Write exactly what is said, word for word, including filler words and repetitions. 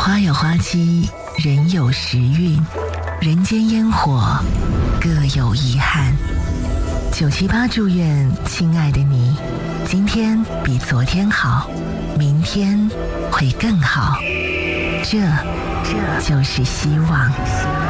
花有花期，人有时运，人间烟火各有遗憾。九七八祝愿亲爱的你，今天比昨天好，明天会更好。这，这就是希望。